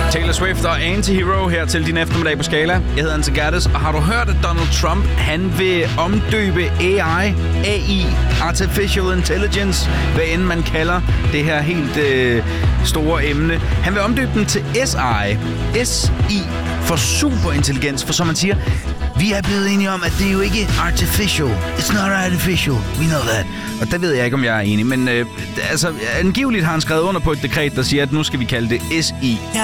Taylor Swift og Anti-Hero her til din eftermiddag på Skala. Jeg hedder Anse Gerdes, og har du hørt, at Donald Trump han vil omdøbe AI, Artificial Intelligence, hvad end man kalder det her helt store emne. Han vil omdøbe den til SI for superintelligens, for som man siger, vi er blevet enige om, at det er jo ikke artificial. It's not artificial. We know that. Og der ved jeg ikke, om jeg er enig, men angiveligt har han skrevet under på et dekret, der siger, at nu skal vi kalde det SI.